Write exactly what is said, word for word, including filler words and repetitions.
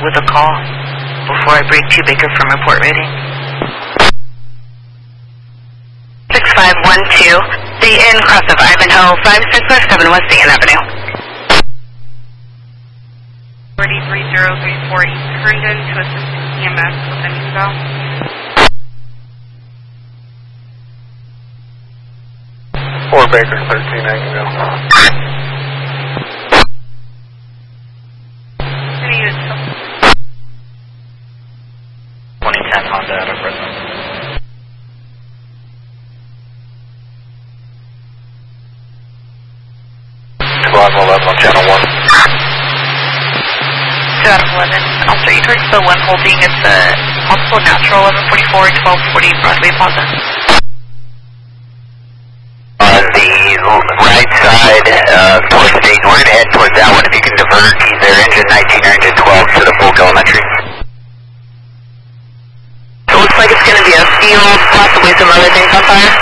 with a call before I break two Baker from report rating. six five one two, stay in, cross of Ivanhoe, five six five seven West Dan Avenue. forty-three zero three four East Herndon to assist E M S with an eval. four Baker, thirteen Agnew. Any units? twenty ten Honda out of Fresno. twelve eleven on channel one. two out of eleven. I'll start you towards the one holding at the Hospital Natural, eleven forty-four, twelve forty Broadway Plaza. On the right side, uh, towards stage one, head towards that one. If you can divert either engine nineteen or engine twelve to the full telemetry. It looks like it's going to be a field, possibly some other things on fire.